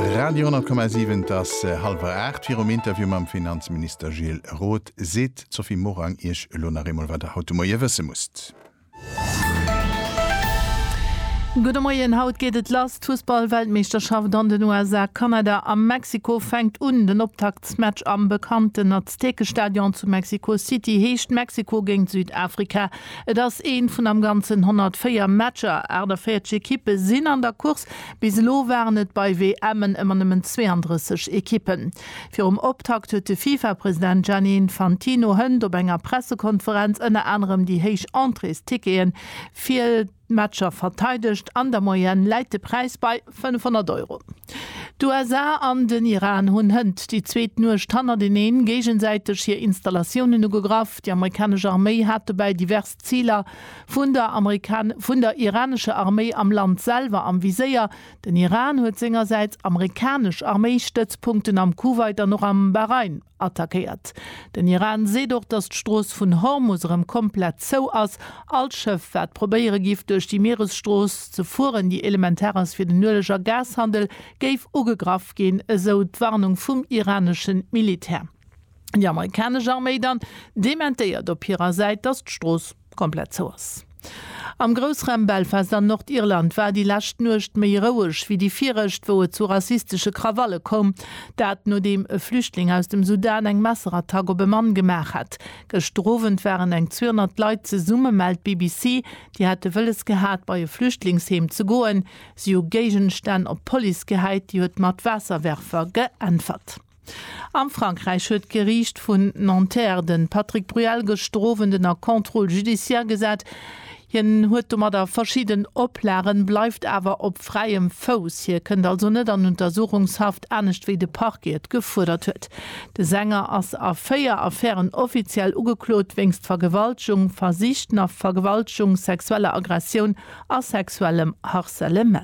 Radio 10,7 das 7:30 für Interview mit dem Finanzminister Gilles Roth seht Sophie Morang ich Lonaremol wat der haut moie wisse musst. Gute Morgen, haut geht et last Fußball-Weltmeisterschaft an den USA, Kanada am Mexiko fängt den Optaktsmatch am bekannten Aztekenstadion zu Mexico City hecht Mexiko gegen Südafrika. Das een von am ganzen 104 Matcher der 4 Ekippe sind an der Kurs, bis lo waren et bei WM immer nimmen 32 Ekippen. Für Optakt huet FIFA-Präsident Gianni Infantino hënd op enger Pressekonferenz unter anderem die heich Entrees Ticketen viel Matscher verteidigt an der Moyen leiite Preis bei 500 €. Die USA an den Iran hunn hënd die zweet nur Standard in gegenseitig hier Installationen gegraf. Die amerikanische Armee hatte bei divers Zieler vun der iranische Armee am Land selber am Visier. Den Iran huet singerseits amerikanisch Armeestützpunkten am Kuwait noch am Bahrain attackiert. Den Iran se doch dat Stroß vun Hormusrem komplett so ass als Schiff wat probéiere gift durch die Meeresstroß zu fuhren, die elementares für den nördlicher Gashandel geif ugegraf gehen, so Warnung vom iranischen Militär. Die amerikanische Armee dann dementiert op ihrer Seite das Stroß komplett so ist. Am größeren Belfast an Nordirland war die Last nicht mehr heroisch wie die Vierrecht, wo es zu rassistische Krawalle kom, dat nur dem Flüchtling aus dem Sudan eng Masserattack op Mann gemacht hat. Gestroven waren eng 200 Leute Summe meldt BBC, die hatte willes gehabt bei ihr Flüchtlingsheim zu goen. Sie Gegenstand op Police geheit, die huet mat Wasserwerfer geantwort. Am Frankreich huet Gericht vun Nanterre den Patrick Bruel gestroven den Kontrolle judiciaire gesagt, Hien huet mat der verschieden Oplaren bleibt aber op freiem Fos. Hier könnt also net an Untersuchungshaft ernstcht wie de Parket gefordert huet. De Sänger ass a 4 Affären offiziell ugeklot wingst Vergewaltigung, Versicht nach Vergewaltigung, sexuelle Aggression a sexuellem Harcelement.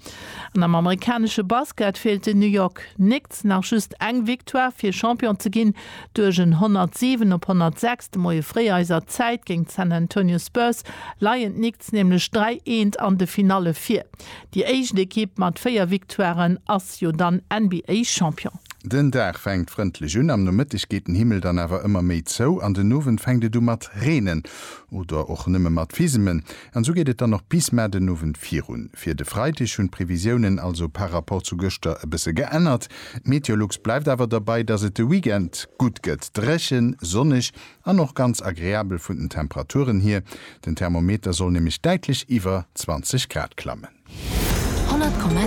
An am amerikanische Basket fehlte New York nichts nach just eng Victoire fir Champion zu ginn durch 107 op 106 moie Freieiser Zeit gegen San Antonio Spurs leiient nichts nämlich 3-1 an de Finale 4. Die eigene Equipe mat 4 Victoiren ass jo dann NBA Champion. Den Dach fängt freundlich un am Nommittig geht den Himmel dann aber immer méi zo, an den Nowen fängte du mat Renen oder auch nimme mat Fiesemen. An so geht dann noch bis mehr den Nowen 4 hun. Für de Freitag und Prävisionen also par rapport zu Göster bisse geändert. Meteorlux bleibt aber dabei, dass es de Weekend gut geht. Drechen, sonnig, an noch ganz agreeabel von den Temperaturen hier. Den Thermometer soll nämlich deutlich über 20 Grad klammen. 100,7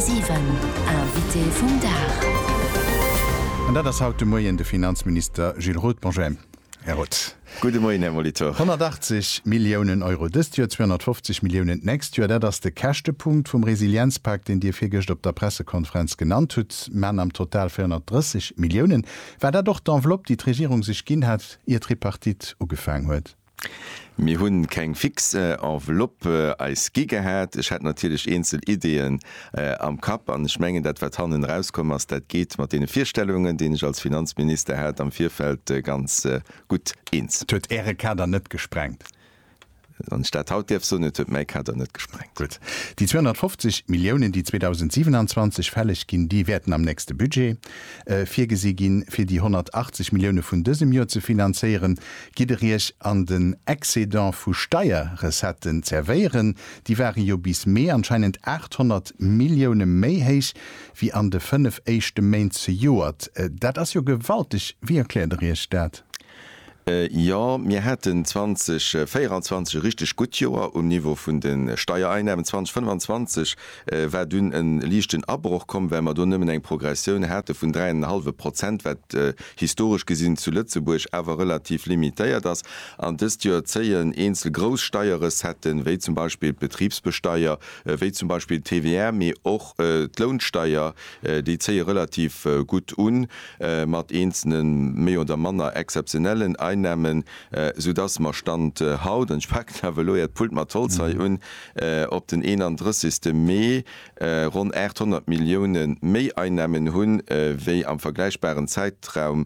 Invité vom Dach. Und das haut Morgen der Finanzminister Gilles Roth. Bonjour, Herr Roth. Guten Morgen, Herr Molitor. 180 Millionen Euro dieses Jahr, 250 Millionen nächstes Jahr. Das ist der Kächtepunkt vom Resilienzpakt, den dir viergest auf der Pressekonferenz genannt hat. Man am Total 430 Millionen. War da doch die Enveloppe, die Regierung sich gegeben hat, ihr Tripartit angefangen hat? Wir haben kein fix Enveloppe als Gigahertz. Ich hatte natürlich Einzelideen am Kap und ich meine, dass was hinten rauskommt, als das geht mit den Vorstellungen, die ich als Finanzminister hatte, am Vierfeld ganz gut eins. Das hat Erika dann nicht gesprengt. Und statt haut der so nicht, hat er nicht gesprengt. Gut. Die 250 Millionen, die 2027 fällig gehen, die werden am nächsten Budget vorgesehen für die 180 Millionen von diesem Jahr zu finanzieren. Geht es an den Exzedent von Steuerresetten zerwehren. Die wären ja bis mehr, anscheinend 800 Millionen mehr heiß, wie an den 5 ersten Monaten. Das ist ja gewaltig. Wie erklärt ihr das? Ja, wir hätten 2024 richtig gut Jahre am Niveau von den Steuereinnahmen. 2025 war dann ein leichten Abbruch kommen, wenn man dann nicht mehr eine Progression hätte von 3,5%, was historisch gesehen zu Lützeburg aber relativ limitiert ist. Und das Jahr zählen einzelne Großsteuerresetten, wie zum Beispiel Betriebsbesteuer, wie zum Beispiel TVR, aber auch die Lohnsteuer, die zählen relativ gut an, mit einzelnen mehr oder minder exzeptionellen Einnahmen sodass man stand haut und evaluiert Pult mat tollzei und op den 31. Mai rund 800 Millionen méi Einnahmen hunn wéi am vergleichbaren Zeitraum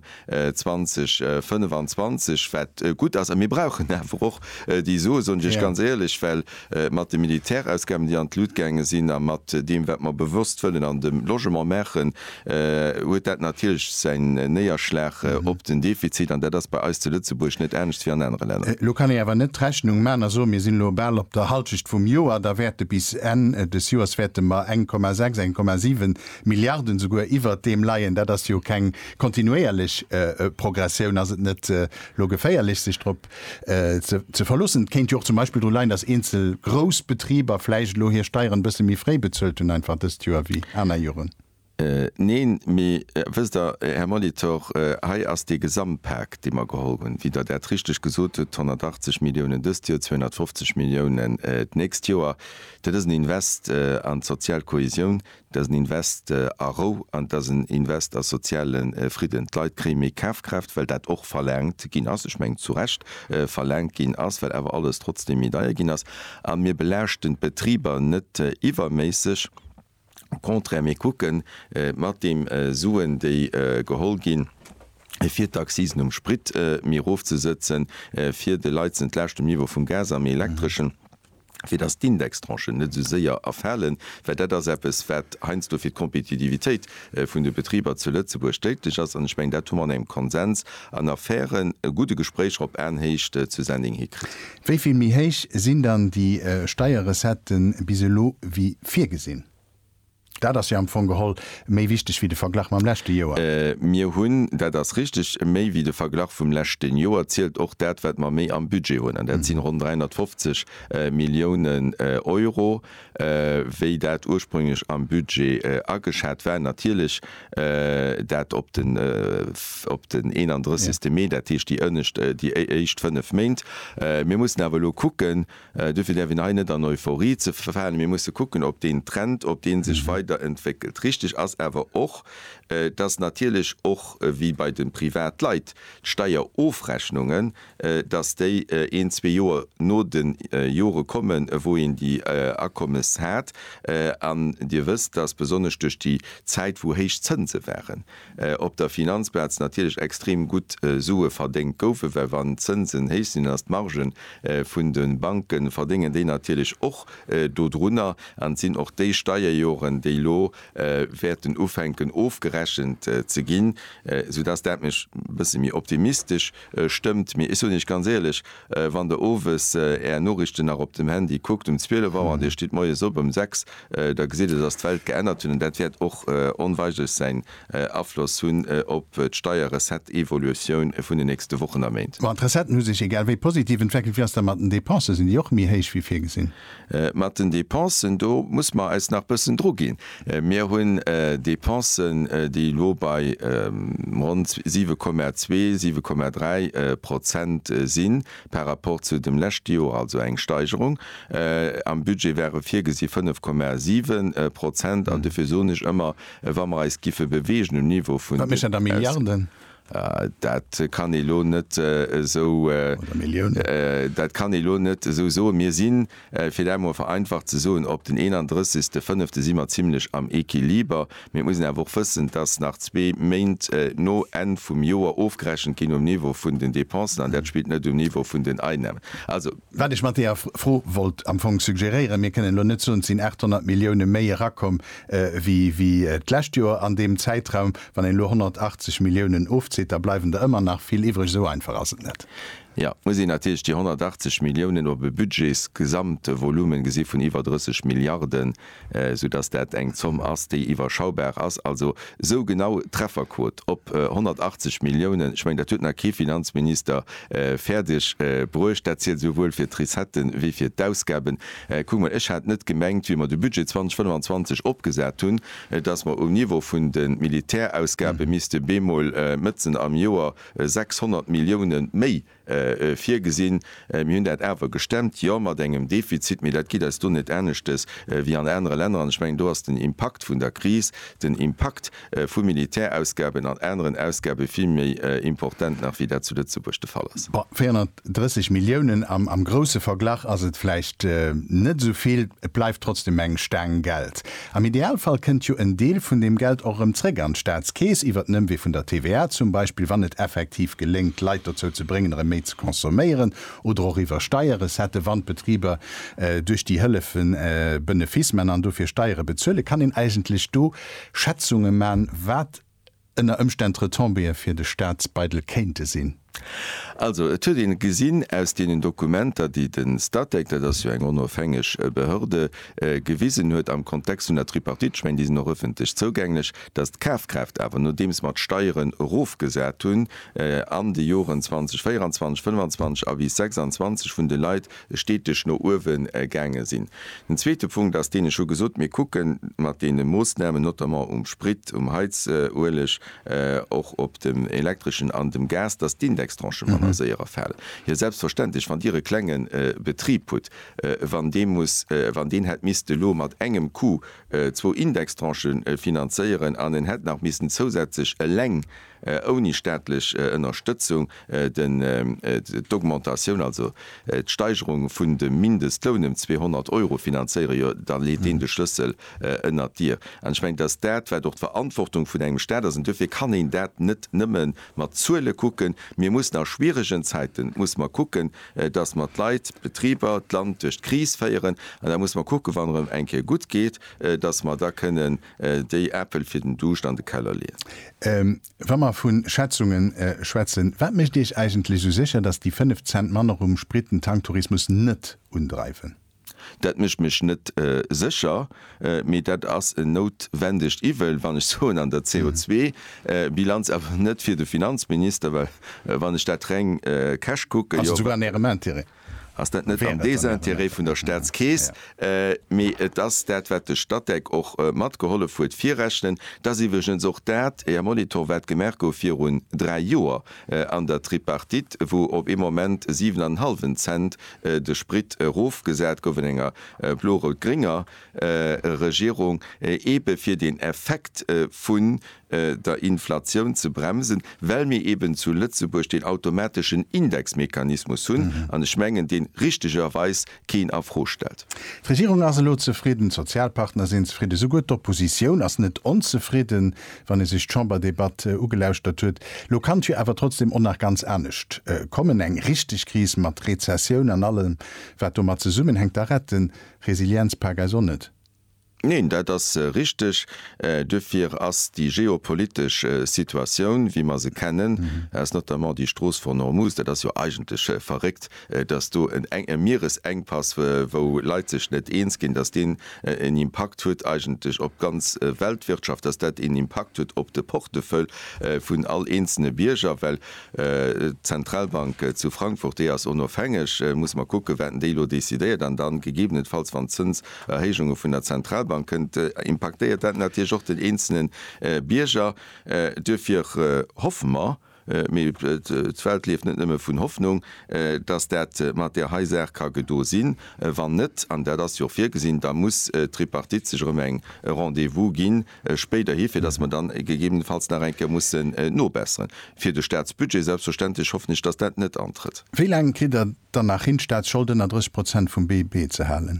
2025 gut as mir brauchen auch die so ich ganz ehrlich, weil mat de Militärausgaben, die an Lutgänge sinn mat dem man bewusst füllen an dem Logement mechen huet dat natürlich sein Näherschlag op den Defizit an der das bei Eis zu Lützeburg net ernst wie an andere Länder. Lo kann ich aber net Rechnung Männer so mir sind global op der Haltschicht vom Joar da werte bis en des Joers werte mal 1,6 1,7 Milliarden sogar iwwer dem Laien, da das jo kein kontinuierlich Progression as net lo geféierlich sich trop zu verlussen kennt jo zum Beispiel du lein das Insel Großbetrieber Fleisch lo hier steieren bis mir frei bezölt und einfach das Tür wie Anna Juren. Neen Herr Monitor hai ass de Gesamtpack, de man geholgen, wie der richtig gesot 180 Millionen dës Jahr 250 Millionen näst Joer. Dat is een Invest an Sozialkohesion, dat een Invest aro an dat een Invest a sozialen Frieden Leiitkrimi Kafkraft, weil dat och verlängt gin ass schmengt zurecht verlängt gin ass, weil ewer alles trotzdem Medaille gin ass an mir belächten Betrieber net iwwermäßig. Kontre mé kucken mat dem Suen déi gehol gin. 4 Taxisen Sprit mir ofzesetzen, fir de Leiitzenlächte Miwer vum Gas am elektrischen. Fir das Indextranche net so séier erhalen, dat der seppes heinst du fir Kompetitivitéit vun de Betrieber zu Lützeburg stetig ass an schmeng dat man em Konsens an Affären gute Gespräch op ernhecht zu Sending hikrit. Wéiviel mi héich sinn dann die Steierresetten biselo wie 4 gesinn? Da das ja am von geholl méi wichtig wie de Verglach am lechte Joer. Mir hunn dat das richtig méi wie de Verglach vum lechten Joer erzielt och dat wat man méi am Budget hunn. Dat sinn rund 350 Millionen Euro wéi dat ursprünglich am Budget ageschat wären natierlich dat op den 31. Mai dat hicht die ënnecht die echt 5 Meint. Wir muss awer lo kucken dufir der win eine der Euphorie ze verfallen. Wir muss kucken op den Trend, op den sich weiter entwickelt. Richtig as ewer och das natürlich auch wie bei den Privatleit Steuerofrechnungen, dass die 1-2 Jahre no den Jahre kommen, wohin die Akkommes hat, an dir wisst, dass besonders durch die Zeit, wo heich Zinse wären. Ob der Finanzplatz natürlich extrem gut Sue verdenkt goufe, weil wann Zinsen heich sind als Margen von den Banken verdingen die natürlich auch dort runter, an sind auch die Steuerjoren, die lo werden aufhängen aufgerechnet zu gehen, sodass das mich ein bisschen mehr optimistisch stimmt. Mir ist so nicht ganz ehrlich, wenn der Oves Nachrichten nach auf dem Handy guckt 12 Uhr und der steht morgen so um 6, da sieht er, dass die Welt geändert und das wird auch unweigerlich sein Abfluss auf die Steuerreset-Evolution von den nächsten Wochen am Ende. Aber interessant muss ich, egal wie positiv entwickelt wird, mit den Depensen sind die auch mehr heiß wie viel gesehen. Mit den Depensen, da muss man als nach ein bisschen Druck gehen. Wir haben Depensen, die lo bei rund 7,2-7,3% sind per rapport zu dem letzten Jahr, also eine Steigerung. Am Budget wäre 5,7% und dafür so nicht immer, wenn man als Giffe bewegen im Niveau von... Was ist denn da Milliarden? Dat kann ich lo net so dat kann ich lo net so mir sinn fir vereinfacht ze so op den 31.5. simmer ziemlich am Equiliber. Wir muss einfach fëssen, dass nach 2 Meint no en vum Joer aufgrechen kin um Niveau vun den Depensen an dat spielt net um Niveau vun den Einnahmen. Also wenn ich mat froh wollt am Anfang suggerieren, mir kennen lo net so sinn 800 Millionen méi rakom wie d'Lächtjoer an dem Zeitraum wann en lo 180 Millionen oft da bleiben da immer nach viel ivrig so einfach net. Ja, muss ich natürlich die 180 Millionen op Budgets gesamte Volumen gesehen von über 30 Milliarden, sodass der eng zum ass die überschaubar ass, also so genau Trefferquote op 180 Millionen. Ich meine, der Tütner Finanzminister fertig brucht erzählt sowohl für Trisetten wie für Ausgaben. Guck mal, ich hat net gemengt, wie man de Budget 2025 opgesät tun, dass man um Niveau von den Militärausgabe müsste Bemol Mützen am Joar 600 Millionen méi vier gesinn hun dat Äwer gestemmt ja mat engem Defizit mit dat gi als du net ernstchtes wie an andere Länder an schwng du hast den Impact vun der Krise den Impact vu Militärausgaben an anderen Ausgabe viel méi important nach wie dazu zuchte fall ist. 430 Millionen am grosse Verglach as het vielleicht net soviel bleif trotzdem eng Stern Geld. Am Idealfall könnt jo en Deel vun dem Geld auch im Träger an Staatskäes iwwer nem wie vun der TVA zum Beispiel wann net effektiv gelingt Leiit dazu zu bringen Remé zu konsumieren oder auch iwwer Steieres hätte Wandbetrieber durch die Hölle vun Benefismen an dofir Steiere bezölle kann in eigentlich do Schätzungen man wat in der Umständre Tombe fir de Staatsbeidel kente sinn. Also den gesinn aus den Dokumenter, die den Stadtdeckte, dass eng onofhängig Behörde gewiesen huet am Kontext hun der Tripartit, ich mein, die sind noch öffentlich zugänglich, dass Kafkraft aber nur dems mat Steieren Ruf gesät hun an die Joren 2024, 25 a wie 26 vun de Leiit stätisch no Uwen gänge sinn. Den zweite Punkt, dass denen schon gesot mir gucken mat denen Moosnahmen not Sprit, Heizölig, auch op dem elektrischen an dem Gas, das die Indextranchement ihrer Fälle. Hier selbstverständlich van ihre Klängen Betrieb put, wann den het miste Lo mat engem Kuh 2 Indextranchen finanzieren an den het nach missen zusätzlich leng ohne staatlich Unterstützung den Dokumentation also Steigerung vun dem Mindestlohn um 200 € finanziere dann lädt den de Schlüssel ënner dir. Anschwenkt das dat war doch Verantwortung vun engem Staat sind dürfen kann ihn dat net nimmen mat zule gucken. Mir muss nach schwierigen Zeiten muss man gucken, dass man Leiit Betrieber Land durch Kris feieren und da muss man gucken, wann enke gut geht, dass man da können de Apple für den Dustand keller leeren. Vun Schätzungen schwätzen, wat mischt ich eigentlich so sicher, dass die 5 Cent Mann um Spriten Tanktourismus net undreifen? Dat mischt mich net sicher mit dat ass notwendig iwel, wann ich so an der CO2-Bilanz net fir de Finanzminister, weil wann ich dat Reng Cash gucke ass dat net am Desinteré vun der Staatskäes méi das dat wat de Stadtdeck och mat geholle fuet fir rechnen, dat iwwerchen soch dat e Monitor wat gemerk go fir hun 3 Joer an der Tripartit, wo op im moment 7,5 Cent de Sprit Rof gesät gowen enger Blore geringer Regierung ebe fir den Effekt vun der Inflation zu bremsen, weil mir eben zu Lützeburg den automatischen Indexmechanismus hun an Schmengen den richtigerweise kein aufhochstellt. Die Regierung also zufrieden, Sozialpartner sind zufrieden, so gut Opposition als nicht unzufrieden, wenn es sich Chamberdebatte ugelauscht hat. Lo kann aber trotzdem auch noch ganz ernst kommen eng richtig Krise mit Rezession an allem, was du mal zu summen hängt da retten Resilienz per Gesundheit. Nein, das richtig dufir ass die geopolitische Situation, wie man se kennen, ist notamment die Stroß von Hormuz, das ja eigentlich verrückt, dass du en Meeresengpass, wo Leute sich net eins gehen, dass den en Impact huet eigentlich op ganz Weltwirtschaft, dass dat den Impact huet op de Portefeuille vun all einzelne Bierger, weil Zentralbank zu Frankfurt as unabhängig muss man gucken, werden Delo décidé, dann gegebenenfalls van Zinserhechungen vun der Zentralbank impactiert natürlich auch den einzelnen Bierger dürfen hoffen wir Welt lief net nëmme vun Hoffnung, dats dat mat der Heiserka gedo sinn, wann net an der das jo fir gesinn, da muss Tripartit sech eng Rendevous ginn spéder hifir, dats man dann gegebenenfalls nach enke muss no besseren. Fir de Staatsbudget selbstverständlich hoffen nicht, dass dat net antritt. Wie lang Kinder danach hin Staatsschulden 30% vom BIP zu halen?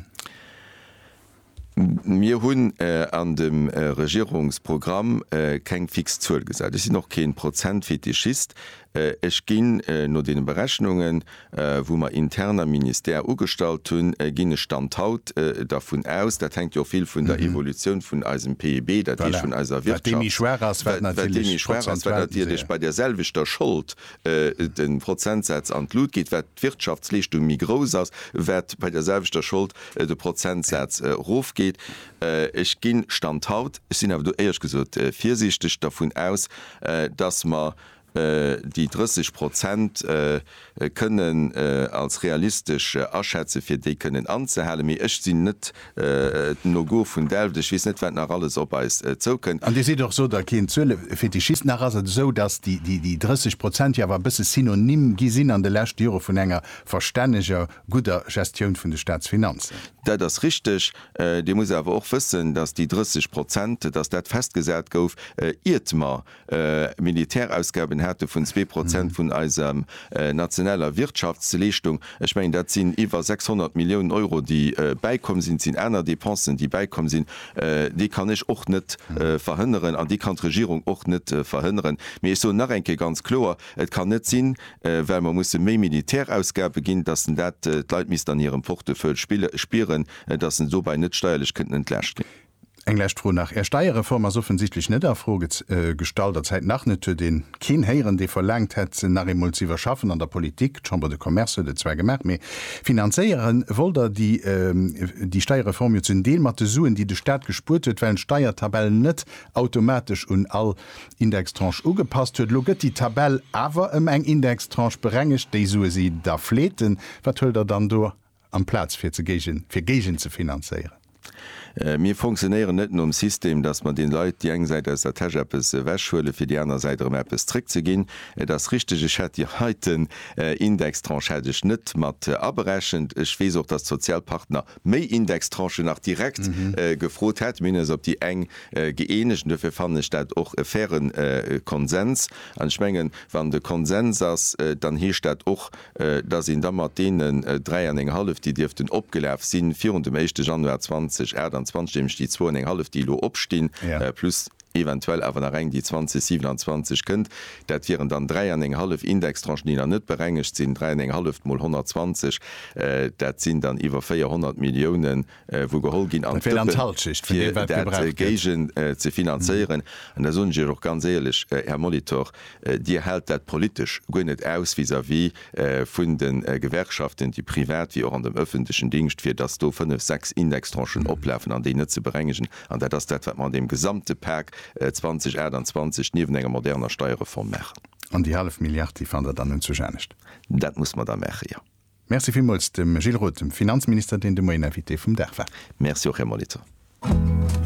Mir hunn an dem Regierungsprogramm keng fix zuuel gesagt. Es sind noch kein Prozentfetischist. Ech ginn no den Berechnungen, wo man interner Minister ugestalt hunn, ginne Stand haut davon aus, dat hängt jo viel vun der Evolution vun eisem PIB, dat vun eiser Wirtschaft bei der selvichter Schuld den Prozentsatz an Lut geht, wat Wirtschaftslichtung mi groß ass, wat bei der selvichter Schuld de Prozentsatz rof geht. Ich ginn Stand haut, sinn aber du eierch gesot viersichtig davon aus, dass man die 30% können als realistisch Erschätze fir de können anzuhalen mir ich sie net no go vun Delft ich wiss net wenn nach alles op zo können. An die se doch so da Zölle fir die Schießen nach so dass die 30% ja war bis synonym gisinn an de Lächt Euro vun enger verständlicher guter Gestion vun de Staatsfinanzen. Da das richtig die muss aber auch wissen, dass die 30% dass dat festgesät gouf irtmer Militärausgaben hätte vun 2% vun als nationaler Wirtschaftsleistung. Ich meine dat sind iwwer 600 Millionen Euro die beikommen sind einer Depensen die beikommen sind die kann ich auch net verhindern an die kann Regierung auch net verhindern. Mir ist so nachrenke ganz klar et kann net sinn weil man muss méi Militärausgabe gin dass dat Leiit mis an ihrem Portefeuille spieren dat so bei net steuerlich könnten entlächt. Englächtro nach Steuerreform as offensichtlich net afro gestalter Zeit nach net den Kinheieren, die verlangt het narimulziver schaffen an der Politik, Chamber de Commerce de zwei gemerk méi. Finanzéieren wolder die Steuerreform zu den Mate suen, die de Staat gespurtet, well Steuertabellen net automatisch un all Indextranche ugepasst huet. Loget die Tabelle awer eng Indextranche berengcht, déi sue sie da fleten, wat hull dann do am Platz fir Gegen zu finanzieren. Mir funktionieren net um System, dass man den Leute die eng Seite aus der Taschppes wäschule fir die anderen Seite Appppe strikt ze gin. Das richtige Chat ihr heiten Indextranchech net mat aberrechend. Ich wees auch dat Sozialpartner méi Indextranche nach direkt gefrot het Min op die eng geenigen dafür fand dat och fairen Konsens anschmengen wann de Konsens dann hecht dat och dass in dammer denen 3,5 die Diften opgelaf sind 4. Januar 20 die 2,5 die lo opstehen plus eventuell awer der Reng die 2027 kënnt, dat viren dann 3,5 Indextranchenier net berengecht sinn 3,5 mal 120 dat sinn dann iwwer 400 Millionen wo geholl gin an Gegen ze finanzieren. an der son doch ganz ehrlich Herr Molitor, Dir hält dat politisch go net aus wie vun den Gewerkschaften, die privat wie auch an dem öffentlichen Dienst fir dass do 5-6 Indextranchen opläfen an de net ze berengen an dat man dem gesamte Pack 2021 neben enger moderner Steuerreform mechen. An die 5 Milliarden die fand dann zuscheincht. Dat muss man da mechen, ja. Merci vielmals dem Gilles Roth, dem Finanzminister, den de Mo invité vum Dach war. Merci auch Herr Molitor.